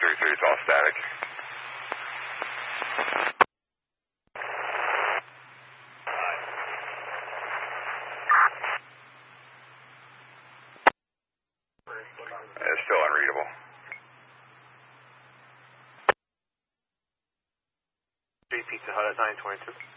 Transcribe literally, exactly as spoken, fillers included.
three three, it's all static. It's still unreadable. Three Pizza Hut at nine twenty-two.